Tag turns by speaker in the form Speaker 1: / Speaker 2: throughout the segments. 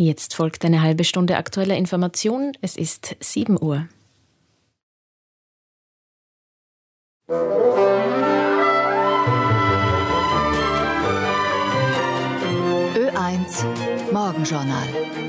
Speaker 1: Jetzt folgt eine halbe Stunde aktueller Information. Es ist 7 Uhr.
Speaker 2: Ö1 Morgenjournal.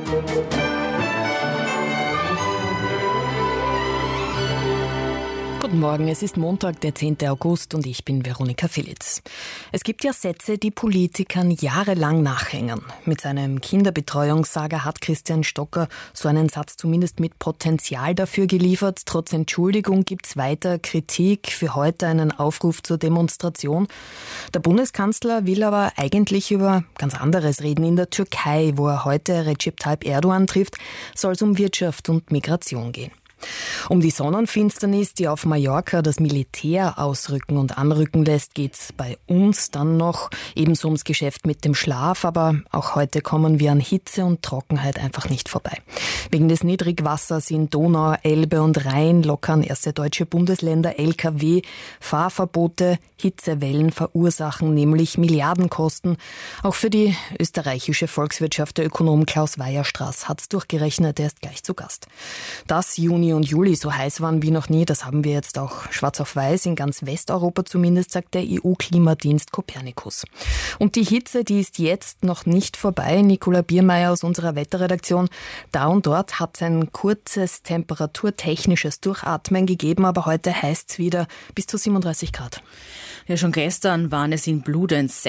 Speaker 3: Guten Morgen, es ist Montag, der 10. August und ich bin Veronika Philitz. Es gibt ja Sätze, die Politikern jahrelang nachhängen. Mit seinem Kinderbetreuungssaga hat Christian Stocker so einen Satz zumindest mit Potenzial dafür geliefert. Trotz Entschuldigung gibt's weiter Kritik, für heute einen Aufruf zur Demonstration. Der Bundeskanzler will aber eigentlich über ganz anderes reden. In der Türkei, wo er heute Recep Tayyip Erdogan trifft, soll es um Wirtschaft und Migration gehen. Um die Sonnenfinsternis, die auf Mallorca das Militär ausrücken und anrücken lässt, geht's bei uns dann noch ebenso ums Geschäft mit dem Schlaf. Aber auch heute kommen wir an Hitze und Trockenheit einfach nicht vorbei. Wegen des Niedrigwassers in Donau, Elbe und Rhein lockern erste deutsche Bundesländer Lkw Fahrverbote. Hitzewellen verursachen nämlich Milliardenkosten. Auch für die österreichische Volkswirtschaft, der Ökonom Klaus Weierstraß hat's durchgerechnet, er ist gleich zu Gast. Das Juni und Juli so heiß waren wie noch nie, das haben wir jetzt auch schwarz auf weiß, in ganz Westeuropa zumindest, sagt der EU-Klimadienst Copernicus. Und die Hitze, die ist jetzt noch nicht vorbei. Nicola Biermeier aus unserer Wetterredaktion, da und dort hat es ein kurzes temperaturtechnisches Durchatmen gegeben, aber heute heißt es wieder bis zu 37 Grad.
Speaker 4: Ja, schon gestern waren es in Bludenz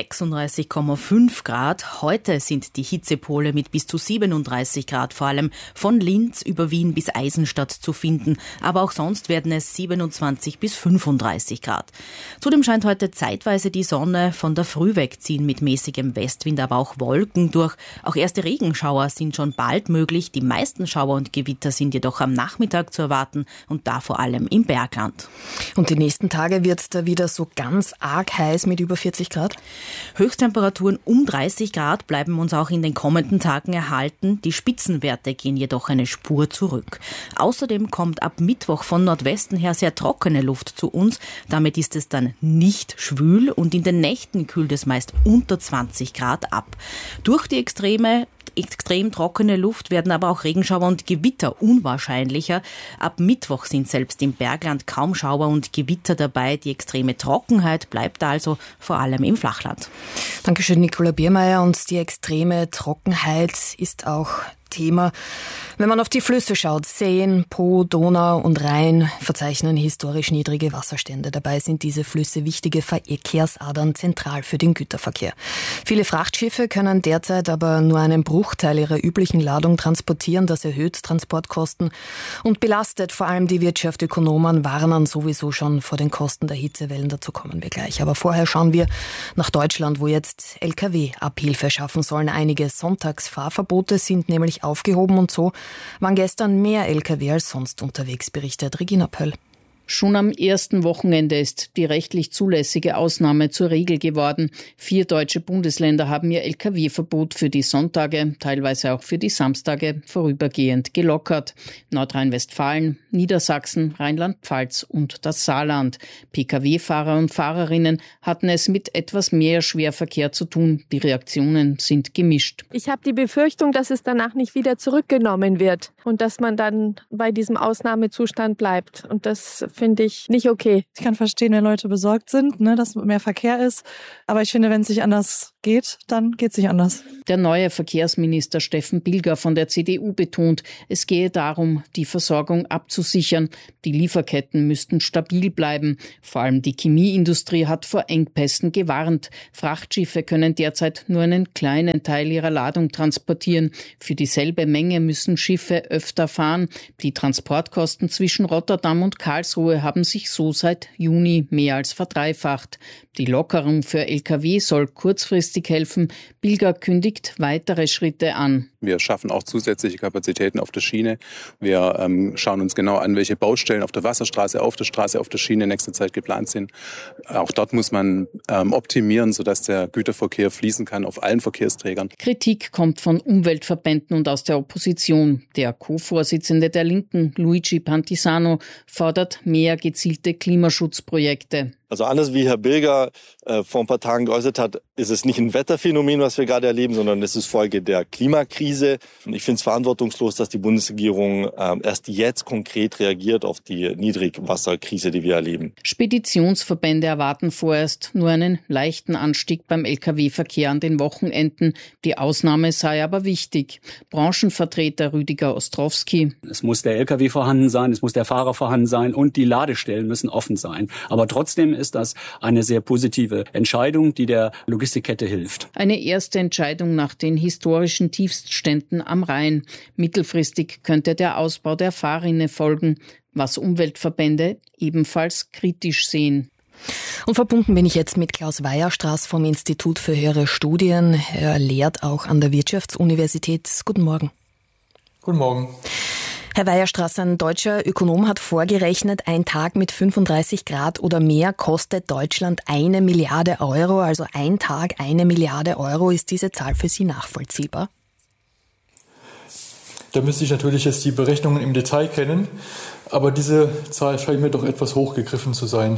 Speaker 4: 36,5 Grad. Heute sind die Hitzepole mit bis zu 37 Grad, vor allem von Linz über Wien bis Eisenstadt zu finden. Aber auch sonst werden es 27 bis 35 Grad. Zudem scheint heute zeitweise die Sonne von der Früh wegziehen mit mäßigem Westwind, aber auch Wolken durch. Auch erste Regenschauer sind schon bald möglich. Die meisten Schauer und Gewitter sind jedoch am Nachmittag zu erwarten und da vor allem im Bergland.
Speaker 3: Und die nächsten Tage wird es da wieder so ganz arg heiß mit über 40 Grad?
Speaker 4: Höchsttemperaturen um 30 Grad bleiben uns auch in den kommenden Tagen erhalten. Die Spitzenwerte gehen jedoch eine Spur zurück. Außerdem kommt ab Mittwoch von Nordwesten her sehr trockene Luft zu uns. Damit ist es dann nicht schwül und in den Nächten kühlt es meist unter 20 Grad ab. Durch die extrem trockene Luft werden aber auch Regenschauer und Gewitter unwahrscheinlicher. Ab Mittwoch sind selbst im Bergland kaum Schauer und Gewitter dabei. Die extreme Trockenheit bleibt also vor allem im Flachland.
Speaker 3: Dankeschön, Nicola Biermeier. Und die extreme Trockenheit ist auch Thema. Wenn man auf die Flüsse schaut, Seen, Po, Donau und Rhein verzeichnen historisch niedrige Wasserstände. Dabei sind diese Flüsse wichtige Verkehrsadern zentral für den Güterverkehr. Viele Frachtschiffe können derzeit aber nur einen Bruchteil ihrer üblichen Ladung transportieren. Das erhöht Transportkosten und belastet vor allem die Wirtschaft. Ökonomen warnen sowieso schon vor den Kosten der Hitzewellen. Dazu kommen wir gleich. Aber vorher schauen wir nach Deutschland, wo jetzt Lkw Abhilfe schaffen sollen. Einige Sonntagsfahrverbote sind nämlich aufgehoben und so waren gestern mehr Lkw als sonst unterwegs, berichtet Regina Pöll.
Speaker 5: Schon am ersten Wochenende ist die rechtlich zulässige Ausnahme zur Regel geworden. 4 deutsche Bundesländer haben ihr Lkw-Verbot für die Sonntage, teilweise auch für die Samstage, vorübergehend gelockert. Nordrhein-Westfalen, Niedersachsen, Rheinland-Pfalz und das Saarland. Pkw-Fahrer und Fahrerinnen hatten es mit etwas mehr Schwerverkehr zu tun. Die Reaktionen sind gemischt.
Speaker 6: Ich habe die Befürchtung, dass es danach nicht wieder zurückgenommen wird und dass man dann bei diesem Ausnahmezustand bleibt. Und das finde ich nicht okay.
Speaker 7: Ich kann verstehen, wenn Leute besorgt sind, dass mehr Verkehr ist. Aber ich finde, wenn es nicht anders geht, dann geht es nicht anders.
Speaker 5: Der neue Verkehrsminister Steffen Bilger von der CDU betont, es gehe darum, die Versorgung abzusichern. Die Lieferketten müssten stabil bleiben. Vor allem die Chemieindustrie hat vor Engpässen gewarnt. Frachtschiffe können derzeit nur einen kleinen Teil ihrer Ladung transportieren. Für dieselbe Menge müssen Schiffe öfter fahren. Die Transportkosten zwischen Rotterdam und Karlsruhe haben sich so seit Juni mehr als verdreifacht. Die Lockerung für Lkw soll kurzfristig helfen. Bilger kündigt weitere Schritte an.
Speaker 8: Wir schaffen auch zusätzliche Kapazitäten auf der Schiene. Wir schauen uns genau an, welche Baustellen auf der Wasserstraße, auf der Straße, auf der Schiene in nächster Zeit geplant sind. Auch dort muss man optimieren, sodass der Güterverkehr fließen kann auf allen Verkehrsträgern.
Speaker 5: Kritik kommt von Umweltverbänden und aus der Opposition. Der Co-Vorsitzende der Linken, Luigi Pantisano, fordert mehr gezielte Klimaschutzprojekte.
Speaker 9: Also anders wie Herr Bilger vor ein paar Tagen geäußert hat, ist es nicht ein Wetterphänomen, was wir gerade erleben, sondern es ist Folge der Klimakrise. Und ich finde es verantwortungslos, dass die Bundesregierung erst jetzt konkret reagiert auf die Niedrigwasserkrise, die wir erleben.
Speaker 5: Speditionsverbände erwarten vorerst nur einen leichten Anstieg beim Lkw-Verkehr an den Wochenenden. Die Ausnahme sei aber wichtig. Branchenvertreter Rüdiger Ostrowski.
Speaker 10: Es muss der Lkw vorhanden sein, es muss der Fahrer vorhanden sein und die Ladestellen müssen offen sein. Aber trotzdem ist das eine sehr positive Entscheidung, die der Logistikkette hilft.
Speaker 5: Eine erste Entscheidung nach den historischen Tiefstständen am Rhein. Mittelfristig könnte der Ausbau der Fahrrinne folgen, was Umweltverbände ebenfalls kritisch sehen.
Speaker 3: Und verbunden bin ich jetzt mit Klaus Weierstraß vom Institut für höhere Studien. Er lehrt auch an der Wirtschaftsuniversität. Guten Morgen.
Speaker 11: Guten Morgen.
Speaker 3: Herr Weierstraß, ein deutscher Ökonom hat vorgerechnet, ein Tag mit 35 Grad oder mehr kostet Deutschland 1 Milliarde Euro. Also ein Tag 1 Milliarde Euro. Ist diese Zahl für Sie nachvollziehbar?
Speaker 11: Da müsste ich natürlich jetzt die Berechnungen im Detail kennen. Aber diese Zahl scheint mir doch etwas hochgegriffen zu sein.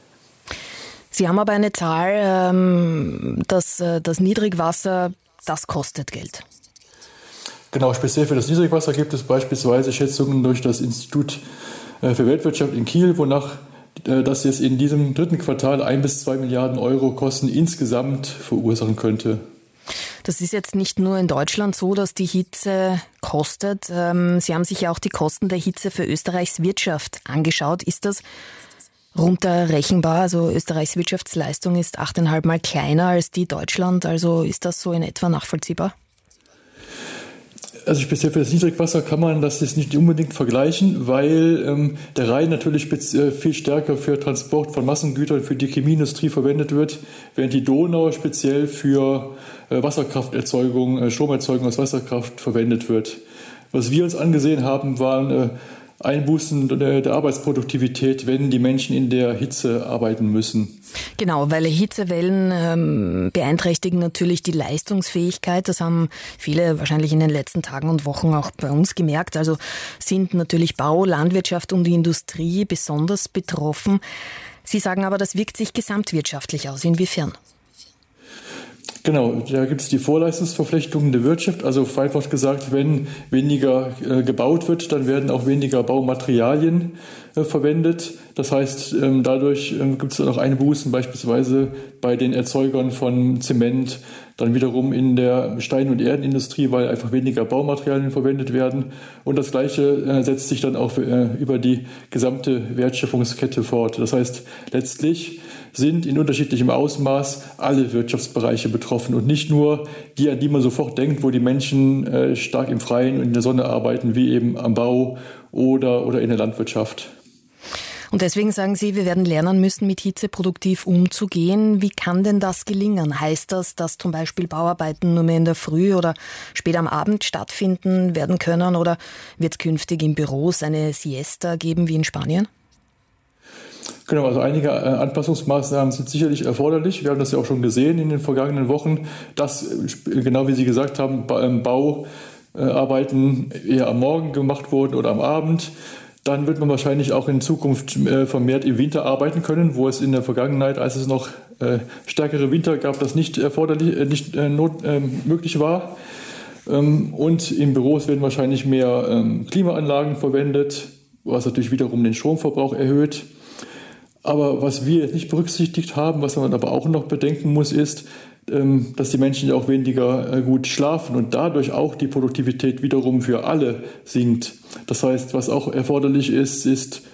Speaker 3: Sie haben aber eine Zahl, das Niedrigwasser, das kostet Geld.
Speaker 11: Genau, speziell für das Niedrigwasser gibt es beispielsweise Schätzungen durch das Institut für Weltwirtschaft in Kiel, wonach das jetzt in diesem dritten Quartal 1 bis 2 Milliarden Euro Kosten insgesamt verursachen könnte.
Speaker 3: Das ist jetzt nicht nur in Deutschland so, dass die Hitze kostet. Sie haben sich ja auch die Kosten der Hitze für Österreichs Wirtschaft angeschaut. Ist das runterrechenbar? Also Österreichs Wirtschaftsleistung ist 8,5 Mal kleiner als die Deutschland. Also ist das so in etwa nachvollziehbar?
Speaker 11: Also speziell für das Niedrigwasser kann man das jetzt nicht unbedingt vergleichen, weil der Rhein natürlich viel stärker für Transport von Massengütern für die Chemieindustrie verwendet wird, während die Donau speziell für Wasserkrafterzeugung, Stromerzeugung aus Wasserkraft verwendet wird. Was wir uns angesehen haben, waren Einbußen der Arbeitsproduktivität, wenn die Menschen in der Hitze arbeiten müssen.
Speaker 3: Genau, weil Hitzewellen beeinträchtigen natürlich die Leistungsfähigkeit. Das haben viele wahrscheinlich in den letzten Tagen und Wochen auch bei uns gemerkt. Also sind natürlich Bau, Landwirtschaft und die Industrie besonders betroffen. Sie sagen aber, das wirkt sich gesamtwirtschaftlich aus. Inwiefern?
Speaker 11: Genau, da gibt es die Vorleistungsverflechtungen der Wirtschaft. Also vereinfacht gesagt, wenn weniger gebaut wird, dann werden auch weniger Baumaterialien verwendet. Das heißt, dadurch gibt es dann auch Einbußen beispielsweise bei den Erzeugern von Zement, dann wiederum in der Stein- und Erdenindustrie, weil einfach weniger Baumaterialien verwendet werden. Und das Gleiche setzt sich dann auch über die gesamte Wertschöpfungskette fort. Das heißt, letztlich sind in unterschiedlichem Ausmaß alle Wirtschaftsbereiche betroffen und nicht nur die, an die man sofort denkt, wo die Menschen stark im Freien und in der Sonne arbeiten, wie eben am Bau oder in der Landwirtschaft.
Speaker 3: Und deswegen sagen Sie, wir werden lernen müssen, mit Hitze produktiv umzugehen. Wie kann denn das gelingen? Heißt das, dass zum Beispiel Bauarbeiten nur mehr in der Früh oder spät am Abend stattfinden werden können? Oder wird es künftig in Büros eine Siesta geben wie in Spanien?
Speaker 11: Genau, also einige Anpassungsmaßnahmen sind sicherlich erforderlich. Wir haben das ja auch schon gesehen in den vergangenen Wochen, dass, genau wie Sie gesagt haben, Bauarbeiten eher am Morgen gemacht wurden oder am Abend. Dann wird man wahrscheinlich auch in Zukunft vermehrt im Winter arbeiten können, wo es in der Vergangenheit, als es noch stärkere Winter gab, das nicht möglich war. Und in Büros werden wahrscheinlich mehr Klimaanlagen verwendet, was natürlich wiederum den Stromverbrauch erhöht. Aber was wir jetzt nicht berücksichtigt haben, was man aber auch noch bedenken muss, ist, dass die Menschen ja auch weniger gut schlafen und dadurch auch die Produktivität wiederum für alle sinkt. Das heißt, was auch erforderlich ist,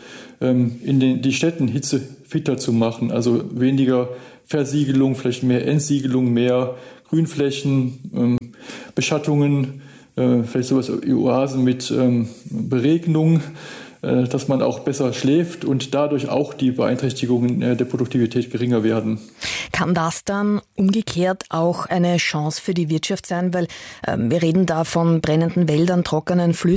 Speaker 11: in die Städten hitzefitter zu machen. Also weniger Versiegelung, vielleicht mehr Entsiegelung, mehr Grünflächen, Beschattungen, vielleicht sowas wie Oasen mit Beregnung, dass man auch besser schläft und dadurch auch die Beeinträchtigungen der Produktivität geringer werden.
Speaker 3: Kann das dann umgekehrt auch eine Chance für die Wirtschaft sein? Weil wir reden da von brennenden Wäldern, trockenen Flüssen.